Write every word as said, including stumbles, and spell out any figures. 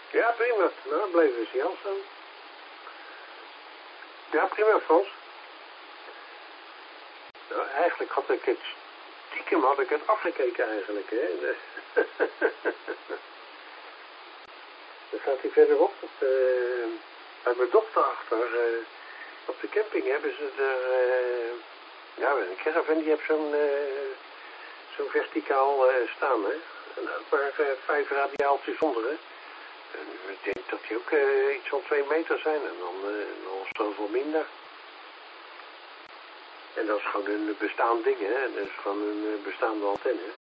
Ja, prima. Nou, bleef eens Jan staan. Ja, prima, Frans. Nou, eigenlijk had ik het, stiekem had ik het afgekeken eigenlijk, hè. Dan staat hij verderop, op de, bij mijn dochter achter, uh, op de camping hebben ze er, uh, ja, een caravan die heeft zo'n uh, zo'n verticaal uh, staan, hè. En ook maar uh, vijf radiaaltjes onder, hè. En ik denk dat die ook uh, iets van twee meter zijn en dan uh, nog zoveel minder. En dat is gewoon een bestaand ding, hè. Dat is gewoon een uh, bestaande antenne.